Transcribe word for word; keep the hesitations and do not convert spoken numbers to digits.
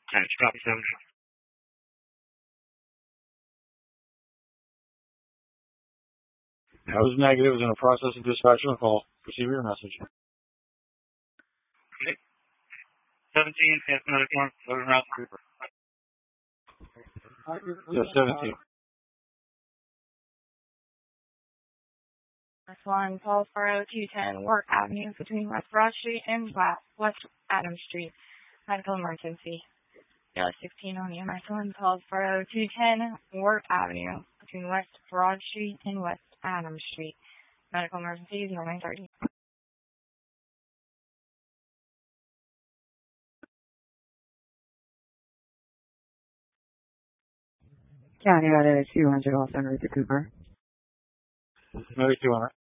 Catch, copy seven. That was negative. Is in the process of dispatching the call. Proceed with your message. Okay. seventeen, F medical, Southern Route Cooper. Yes, seventeen. West one, Paul Furrow, two ten, Work Avenue, between West Broad Street and West Adams Street. Medical emergency. zero sixteen on the West one, Paul Furrow, two ten, Work Avenue, between West Broad Street and West Adams Street. Medical emergency, zero nine thirty. County Auto two hundred, Los Angeles, Cooper. Medic two hundred.